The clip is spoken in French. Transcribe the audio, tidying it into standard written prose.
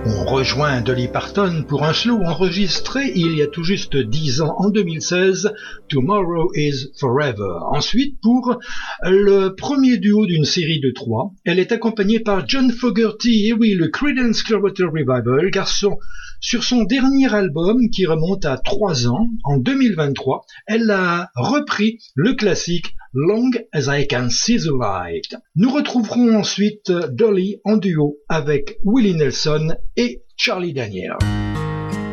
On rejoint Dolly Parton pour un slow enregistré il y a tout juste 10 ans, en 2016, Tomorrow is Forever. Ensuite, pour le premier duo d'une série de 3, elle est accompagnée par John Fogerty, et oui, le Creedence Clearwater Revival, car sur son dernier album, qui remonte à 3 ans, en 2023, elle a repris le classique Long as I Can See the Light. Nous retrouverons ensuite Dolly en duo avec Willie Nelson et Charlie Daniels.